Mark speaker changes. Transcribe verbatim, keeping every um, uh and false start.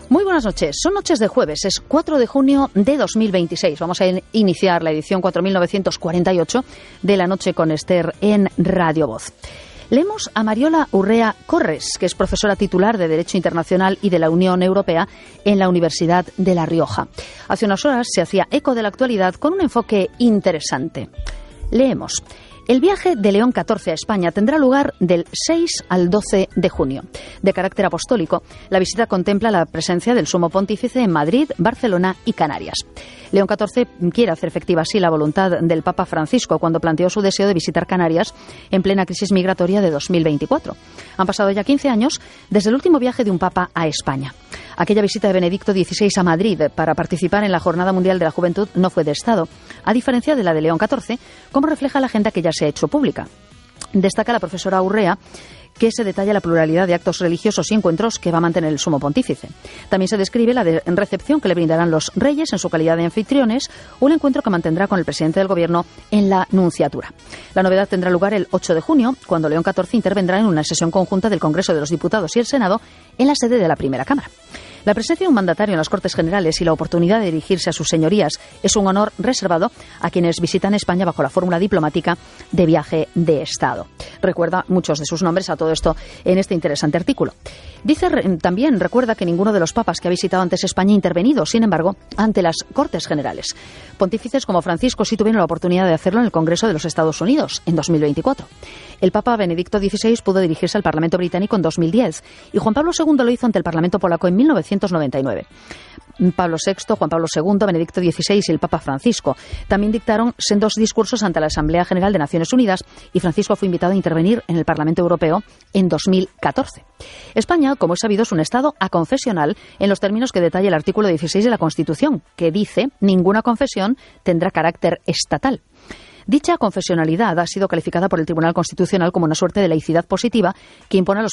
Speaker 1: Muy buenas noches, son noches de jueves, es cuatro de junio de dos mil veintiséis. Vamos a iniciar la edición cuatro mil novecientos cuarenta y ocho de La Noche con Esther en Radio Voz. Leemos a Mariola Urrea Corres, que es profesora titular de Derecho Internacional y de la Unión Europea en la Universidad de La Rioja. Hace unas horas se hacía eco de la actualidad con un enfoque interesante. Leemos. El viaje de León catorce a España tendrá lugar del seis al doce de junio. De carácter apostólico, la visita contempla la presencia del Sumo Pontífice en Madrid, Barcelona y Canarias. León catorce quiere hacer efectiva así la voluntad del Papa Francisco cuando planteó su deseo de visitar Canarias en plena crisis migratoria de dos mil veinticuatro. Han pasado ya quince años desde el último viaje de un Papa a España. Aquella visita de Benedicto dieciséis a Madrid para participar en la Jornada Mundial de la Juventud no fue de Estado, a diferencia de la de León catorce, como refleja la agenda que ya se ha hecho pública. Destaca la profesora Urrea que se detalla la pluralidad de actos religiosos y encuentros que va a mantener el Sumo Pontífice. También se describe la de recepción que le brindarán los reyes en su calidad de anfitriones o el encuentro que mantendrá con el presidente del Gobierno en la Nunciatura. La novedad tendrá lugar el ocho de junio, cuando León catorce intervendrá en una sesión conjunta del Congreso de los Diputados y el Senado en la sede de la Primera Cámara. La presencia de un mandatario en las Cortes Generales y la oportunidad de dirigirse a sus señorías es un honor reservado a quienes visitan España bajo la fórmula diplomática de viaje de Estado. Recuerda muchos de sus nombres a todo esto en este interesante artículo. Dice también, recuerda que ninguno de los papas que ha visitado antes España ha intervenido, sin embargo, ante las Cortes Generales. Pontífices como Francisco sí tuvieron la oportunidad de hacerlo en el Congreso de los Estados Unidos en dos mil veinticuatro. El Papa Benedicto dieciséis pudo dirigirse al Parlamento británico en dos mil diez y Juan Pablo segundo lo hizo ante el Parlamento polaco en mil novecientos noventa y nueve. Pablo sexto, Juan Pablo segundo, Benedicto dieciséis y el Papa Francisco también dictaron sendos discursos ante la Asamblea General de Naciones Unidas y Francisco fue invitado a intervenir en el Parlamento Europeo en dos mil catorce. España, como es sabido, es un Estado aconfesional en los términos que detalla el artículo dieciséis de la Constitución, que dice ninguna confesión tendrá carácter estatal. Dicha confesionalidad ha sido calificada por el Tribunal Constitucional como una suerte de laicidad positiva que impone a los